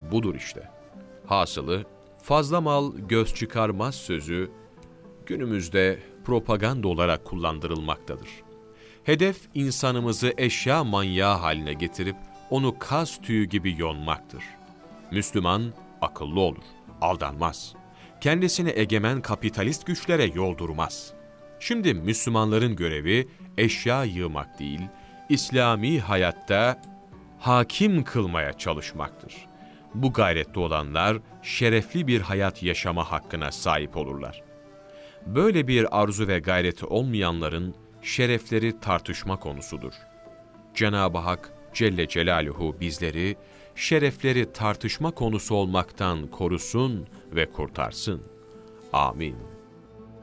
budur işte. Hasılı, fazla mal göz çıkarmaz sözü günümüzde propaganda olarak kullandırılmaktadır. Hedef insanımızı eşya manyağı haline getirip onu kaz tüyü gibi yonmaktır. Müslüman akıllı olur, aldanmaz. Kendisini egemen kapitalist güçlere yoldurmaz. Şimdi Müslümanların görevi eşya yığmak değil, İslami hayatta hakim kılmaya çalışmaktır. Bu gayrette olanlar şerefli bir hayat yaşama hakkına sahip olurlar. Böyle bir arzu ve gayreti olmayanların şerefleri tartışma konusudur. Cenab-ı Hak Celle Celaluhu bizleri şerefleri tartışma konusu olmaktan korusun ve kurtarsın. Amin.